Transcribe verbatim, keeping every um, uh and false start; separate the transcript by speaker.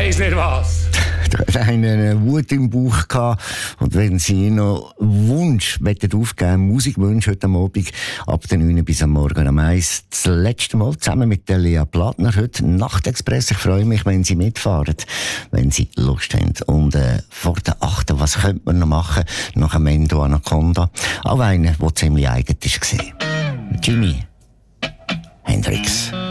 Speaker 1: weiss nicht was.
Speaker 2: Du hast einen Wut im Bauch gehabt. Und wenn Sie noch Wunsch aufgeben, Musikwunsch heute Abend ab der neun bis am Morgen am eins, das letzte Mal zusammen mit der Lea Plattner heute Nachtexpress. Ich freue mich, wenn Sie mitfahren, wenn Sie Lust haben. Und äh, vor der achten, was könnte man noch machen nach dem Endo Anaconda? Auch einer, der ziemlich eigen war. Jimi Hendrix.